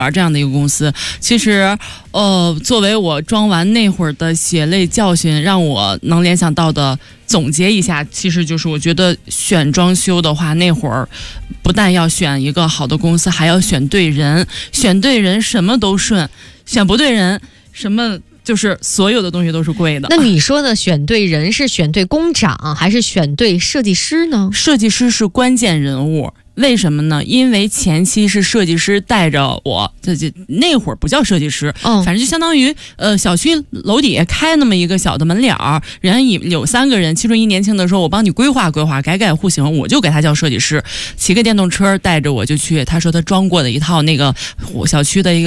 这样的一个公司。其实作为我装完那会儿的血泪教训，让我能联想到的总结一下，其实就是我觉得选装修的话，那会儿不但要选一个好的公司，还要选对人，选对人什么都顺，选不对人什么就是所有的东西都是贵的。 那你说的选对人是选对工长还是选对设计师呢？ 设计师是关键人物。为什么呢？因为前期是设计师带着我，那会儿不叫设计师，反正就相当于小区楼底下开那么一个小的门脸儿，人有3个人，其中一年轻的时候我帮你规划规划，改改户型，我就给他叫设计师。骑个电动车带着我就去，他说他装过的一套那个小区的一个